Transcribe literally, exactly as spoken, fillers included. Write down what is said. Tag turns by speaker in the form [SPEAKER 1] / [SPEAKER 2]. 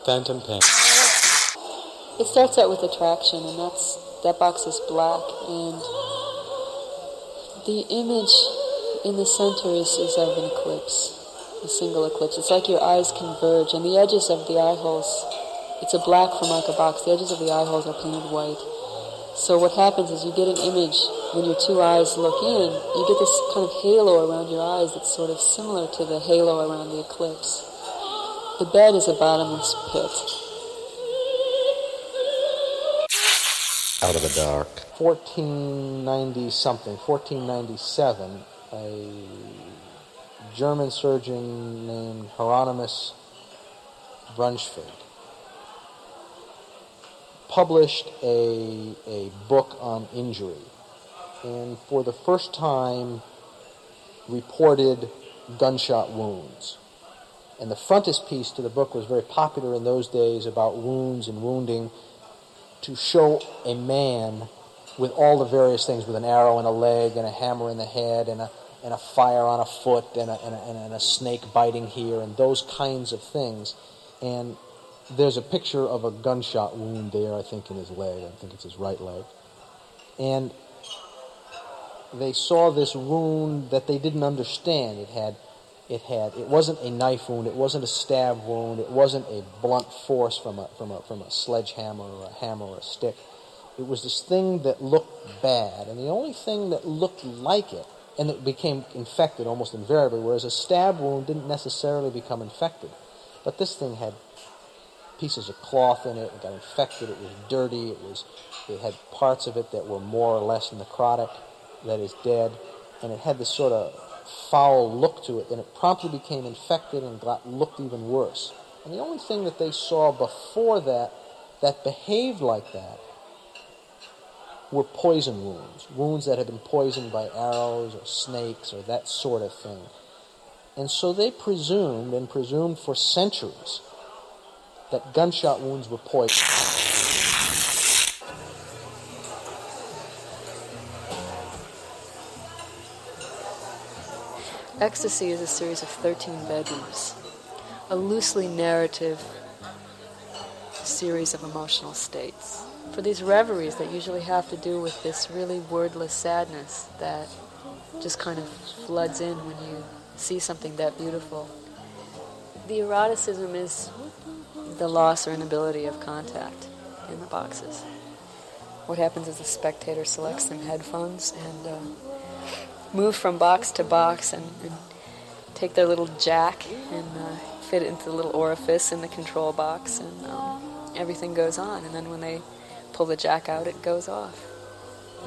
[SPEAKER 1] Phantom Pain.
[SPEAKER 2] It starts out with attraction, and that's that box is black, and the image in the center is, is of an eclipse, a single eclipse. It's like your eyes converge, and the edges of the eye holes, it's a black Formica box, the edges of the eye holes are painted white. So what happens is you get an image, when your two eyes look in, you get this kind of halo around your eyes that's sort of similar to the halo around the eclipse. The bed is a bottomless pit.
[SPEAKER 1] Out of the Dark.
[SPEAKER 3] fourteen ninety something, fourteen ninety-seven, a German surgeon named Hieronymus Brunschvig published a, a book on injury, and for the first time reported gunshot wounds. And the frontispiece to the book was very popular in those days about wounds and wounding, to show a man with all the various things, with an arrow in a leg and a hammer in the head and a and a fire on a foot and a, and a, and a snake biting here and those kinds of things. And there's a picture of a gunshot wound there, I think, in his leg. I think it's his right leg. And they saw this wound that they didn't understand. It had, it had, it wasn't a knife wound. It wasn't a stab wound. It wasn't a blunt force from a from a from a sledgehammer or a hammer or a stick. It was this thing that looked bad, and the only thing that looked like it, and it became infected almost invariably. Whereas a stab wound didn't necessarily become infected, but this thing had pieces of cloth in it. It got infected. It was dirty. It was. It had parts of it that were more or less necrotic, that is dead, and it had this sort of foul look to it. And it promptly became infected and got looked even worse. And the only thing that they saw before that that behaved like that were poison wounds, wounds that had been poisoned by arrows or snakes or that sort of thing. And so they presumed, and presumed for centuries, that gunshot wounds were poison.
[SPEAKER 2] Ecstasy is a series of thirteen bedrooms, a loosely narrative series of emotional states. For these reveries that usually have to do with this really wordless sadness that just kind of floods in when you see something that beautiful. The eroticism is the loss or inability of contact in the boxes. What happens is the spectator selects some headphones and uh, move from box to box and, and take their little jack and uh, fit it into the little orifice in the control box, and um, everything goes on. And then when they pull the jack out, it goes off.